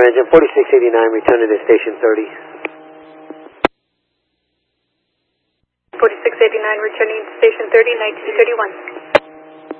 engine, 4689, returning to station 30. 4689, returning to station 30, 1931.